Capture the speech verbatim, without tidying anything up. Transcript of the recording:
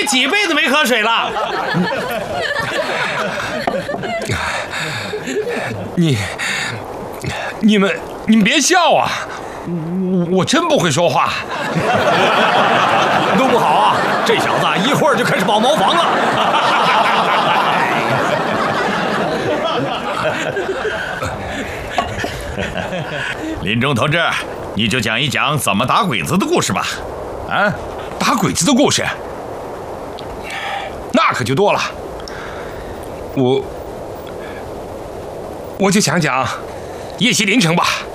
几辈子没喝水了。 你、你们、你们别笑啊！我我真不会说话。 弄不好啊，这小子一会儿就开始保茅房了。 林中同志，你就讲一讲怎么打鬼子的故事吧。 啊，打鬼子的故事，那可就多了。我我就讲讲叶锡林城吧。